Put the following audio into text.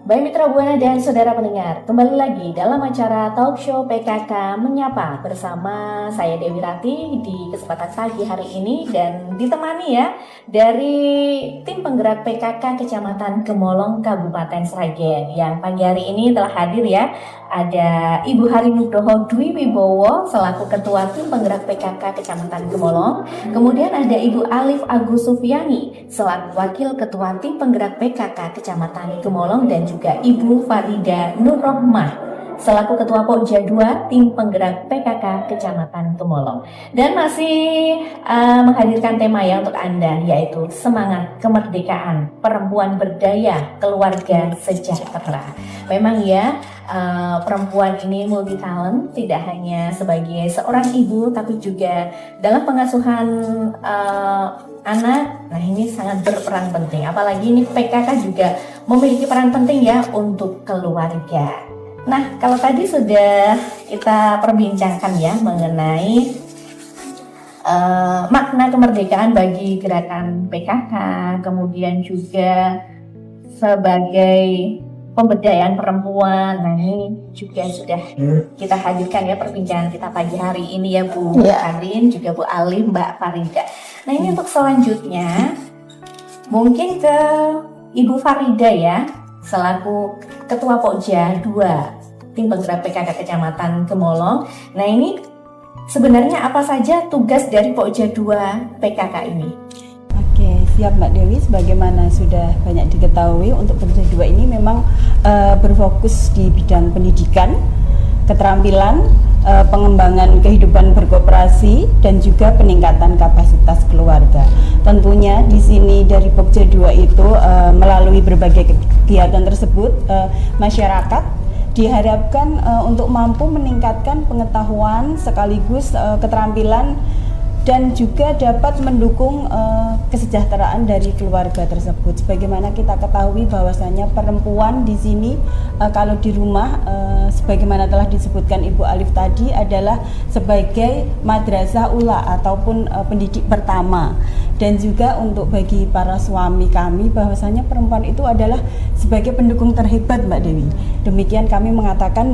Baik Mitra Buana dan saudara pendengar, kembali lagi dalam acara Talk Show PKK Menyapa bersama saya Dewi Rati di kesempatan pagi hari ini dan ditemani ya dari tim penggerak PKK Kecamatan Gemolong Kabupaten Sragen yang pagi hari ini telah hadir ya. Ada Ibu Hari Nugroho Dwi Wibowo selaku Ketua Tim Penggerak PKK Kecamatan Gemolong. Kemudian ada Ibu Alif Agus Sufiani selaku Wakil Ketua Tim Penggerak PKK Kecamatan Gemolong dan juga Ibu Farida Nurrohmah selaku Ketua Pokja 2 Tim Penggerak PKK Kecamatan Gemolong. Dan masih menghadirkan tema ya untuk Anda, yaitu Semangat Kemerdekaan Perempuan Berdaya Keluarga Sejahtera. Memang ya, perempuan ini multi talent, tidak hanya sebagai seorang ibu tapi juga dalam pengasuhan anak. Nah, ini sangat berperan penting, apalagi ini PKK juga memiliki peran penting ya untuk keluarga. Nah, kalau tadi sudah kita perbincangkan ya mengenai makna kemerdekaan bagi gerakan PKK, kemudian juga sebagai pemberdayaan perempuan. Nah, ini juga sudah kita hadirkan ya perbincangan kita pagi hari ini ya Bu Karin, juga Bu Alim, Mbak Farida. Nah, ini untuk selanjutnya mungkin ke Ibu Farida ya, selaku Ketua Pokja 2 Tim Penggerak PKK Kecamatan Gemolong. Nah, ini sebenarnya apa saja tugas dari Pokja 2 PKK ini? Oke, siap Mbak Dewi. Sebagaimana sudah banyak diketahui, untuk Pokja 2 ini memang berfokus di bidang pendidikan, keterampilan, pengembangan kehidupan berkooperasi, dan juga peningkatan kapasitas keluarga. Tentunya di sini dari Pokja 2 itu melalui berbagai kegiatan tersebut masyarakat diharapkan untuk mampu meningkatkan pengetahuan sekaligus keterampilan dan juga dapat mendukung kesejahteraan dari keluarga tersebut. Sebagaimana kita ketahui bahwasanya perempuan di sini kalau di rumah sebagaimana telah disebutkan Ibu Alif tadi adalah sebagai madrasah ula ataupun pendidik pertama. Dan juga untuk bagi para suami kami bahwasanya perempuan itu adalah sebagai pendukung terhebat Mbak Dewi. Demikian kami mengatakan